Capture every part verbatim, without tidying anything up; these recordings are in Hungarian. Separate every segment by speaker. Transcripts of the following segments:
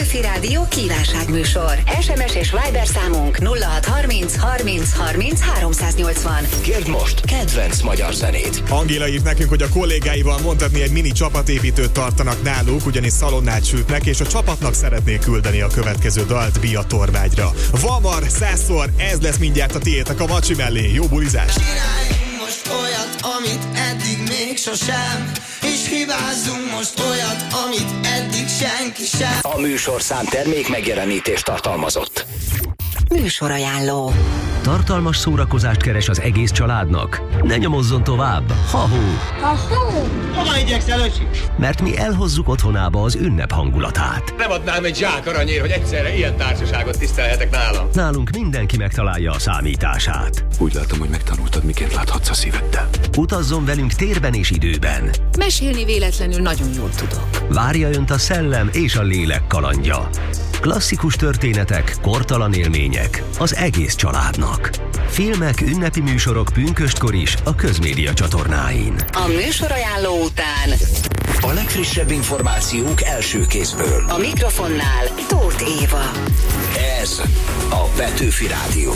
Speaker 1: Petőfi Rádió kívánságműsor. es em es és Viber számunk nulla hat harminc harminc harminc háromszáznyolcvan.
Speaker 2: Kérd most kedvenc magyar zenét.
Speaker 3: Angéla írt nekünk, hogy a kollégáival mondhatni egy mini csapatépítőt tartanak náluk, ugyanis szalonnát sütnek, és a csapatnak szeretnék küldeni a következő dalt Via Torvágyra. Vamar, százszor, ez lesz mindjárt a tiétek a macsi mellé. Jó bulizást!
Speaker 4: Csináljunk most olyat, amit eddig még sosem, és hibázzunk most olyat, amit eddig senki sem.
Speaker 2: A műsorszám termék megjelenítést tartalmazott.
Speaker 1: Műsorajánló.
Speaker 5: Tartalmas szórakozást keres az egész családnak? Ne nyomozzon tovább! Ha-hó!
Speaker 6: Ha-hó! Hova igyekszel, öcsi?
Speaker 5: Mert mi elhozzuk otthonába az ünnep hangulatát.
Speaker 7: Nem adnám egy zsák aranyért, hogy egyszerre ilyen társaságot tisztelhetek nálam.
Speaker 5: Nálunk mindenki megtalálja a számítását.
Speaker 8: Úgy látom, hogy megtanultad, miként láthatsz a szíveddel.
Speaker 5: Utazzon velünk térben és időben.
Speaker 9: Mesélni véletlenül nagyon jól tudok.
Speaker 5: Várja önt a szellem és a lélek kalandja. Klasszikus történetek, kortalan élmények az egész családnak. Filmek, ünnepi műsorok pünköstkor is a Közmédia csatornáin.
Speaker 1: A műsorajánló után
Speaker 2: a legfrissebb információk első kézből.
Speaker 1: A mikrofonnál Tóth Éva.
Speaker 2: Ez a Petőfi Rádió.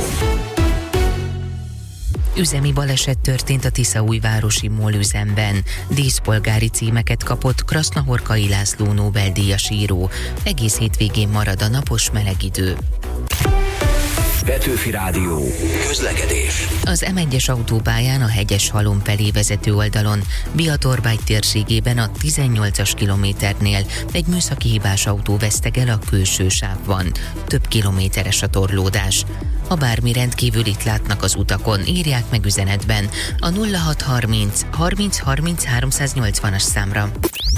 Speaker 10: Üzemi baleset történt a Tiszaújvárosi MOL üzemben. Díszpolgári címeket kapott Krasznahorkai László Nobel-díjas író. Egész hétvégén marad a napos meleg idő.
Speaker 2: Petőfi Rádió. Közlekedés.
Speaker 10: Az em egyes autópályán a Hegyes-halom felé vezető oldalon Via Torvágy térségében a tizennyolcas kilométernél egy műszaki hibás autó veszteg el a külső sávban. Több kilométeres a torlódás. Ha bármi rendkívülit látnak az utakon, írják meg üzenetben a nulla hat harminc harminc harminc háromszáznyolcvanas számra.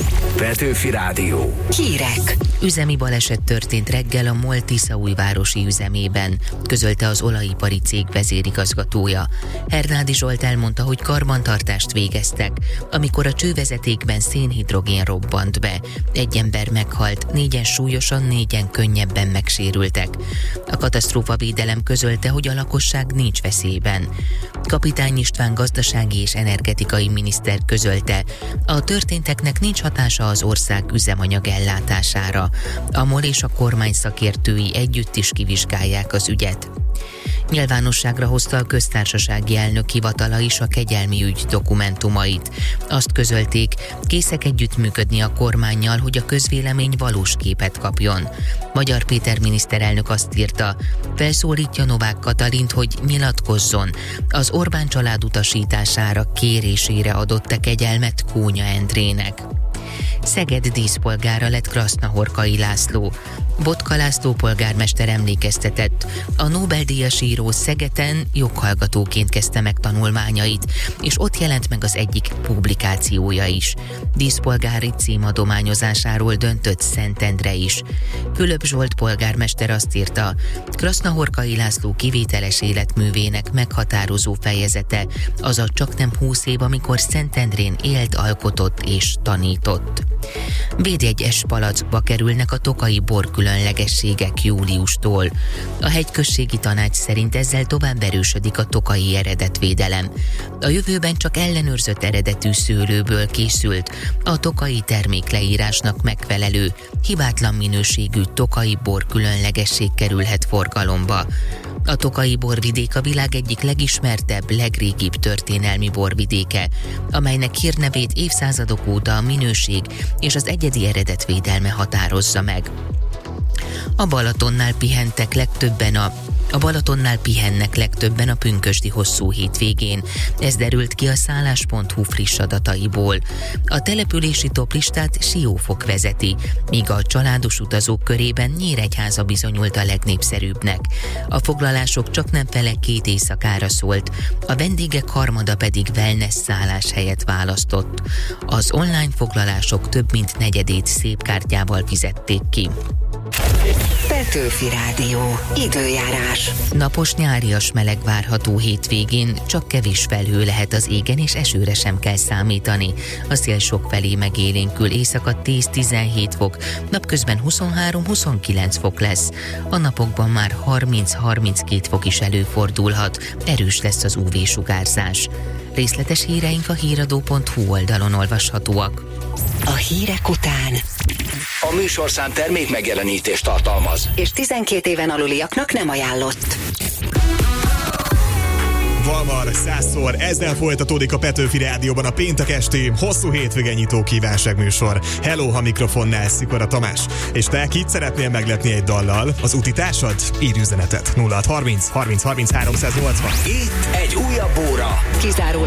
Speaker 2: Petőfi Rádió.
Speaker 1: Hírek.
Speaker 10: Üzemi baleset történt reggel a MOL Tiszaújvárosi üzemében, közölte az olajipari cég vezérigazgatója. Hernádi Zsolt elmondta, hogy karbantartást végeztek, amikor a csővezetékben szénhidrogén robbant be. Egy ember meghalt, négyen súlyosan, négyen könnyebben megsérültek. A katasztrófavédelem közölte, hogy a lakosság nincs veszélyben. Kapitány István gazdasági és energetikai miniszter közölte, a történteknek nincs hatása az ország üzemanyag ellátására. A MOL és a kormány szakértői együtt is kivizsgálják az ügyet. Nyilvánosságra hozta a köztársasági elnök hivatala is a kegyelmi ügy dokumentumait. Azt közölték, készek együttműködni a kormánnyal, hogy a közvélemény valós képet kapjon. Magyar Péter miniszterelnök azt írta, felszólítja Novák Katalint, hogy nyilatkozzon. Az Orbán család utasítására, kérésére adott-e kegyelmet Kónya Endrének. Szeged díszpolgára lett Krasznahorkai László. Botka László polgármester emlékeztetett, a Nobel-díjas író Szegeten joghallgatóként kezdte meg tanulmányait, és ott jelent meg az egyik publikációja is. Díszpolgári cím adományozásáról döntött Szentendre is. Fülöp Zsolt polgármester azt írta, Krasznahorkai László kivételes életművének meghatározó fejezete az a csaknem húsz év, amikor Szentendrén élt, alkotott és tanított. Védjegyes palackba kerülnek a tokai borkülönlegességek júliustól. A hegyközségi tanács szerint ezzel tovább erősödik a tokai eredetvédelem. A jövőben csak ellenőrzött eredetű szőlőből készült, a tokai termékleírásnak megfelelő, hibátlan minőségű tokai borkülönlegesség kerülhet forgalomba. A tokai borvidék a világ egyik legismertebb, legrégibb történelmi borvidéke, amelynek hírnevét évszázadok óta a minőség és az egyedi eredetvédelme határozza meg. A Balatonnál pihentek legtöbben a A Balatonnál pihennek legtöbben a pünkösdi hosszú hétvégén. Ez derült ki a szállás pont hu friss adataiból. A települési toplistát Siófok vezeti, míg a családos utazók körében Nyíregyháza bizonyult a legnépszerűbbnek. A foglalások csaknem fele két éjszakára szólt, a vendégek harmada pedig wellness szállás helyet választott. Az online foglalások több mint negyedét szépkártyával fizették ki.
Speaker 1: Petőfi Rádió. Időjárás.
Speaker 10: Napos nyárias meleg várható hétvégén, csak kevés felhő lehet az égen, és esőre sem kell számítani. A szél sok felé megélénkül, éjszaka tíz-tizenhét fok, napközben huszonhárom-huszonkilenc fok lesz. A napokban már harminc-harminckét fok is előfordulhat, erős lesz az ú vé-sugárzás. Részletes híreink a híradó pont hu oldalon olvashatóak.
Speaker 1: A hírek után
Speaker 2: a A műsorszám termék megjelenítést tartalmaz.
Speaker 1: És tizenkét éven aluliaknak nem ajánlott.
Speaker 3: Valmar, százszor, ezzel folytatódik a Petőfi Rádióban a péntek esti hosszú hétvége nyitó kívánságműsor. Hello, ha mikrofonnál Szikora Tamás. És te kit szeretnél meglepni egy dallal? Az utitársad? Írj üzenetet nulla hat harminc harminc harminc háromszáznyolcvan.
Speaker 2: Itt egy újabb óra.
Speaker 1: Kizárólag